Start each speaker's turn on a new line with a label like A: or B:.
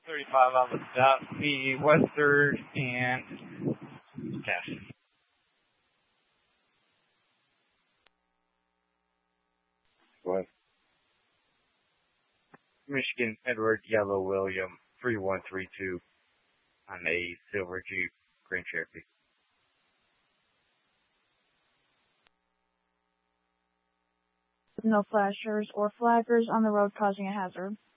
A: 35 on the dot. The Western and Cash. Go ahead. Michigan Edward Yellow William 3132 on a Silver Jeep Grand Cherokee.
B: No flashers or flaggers on the road causing a hazard.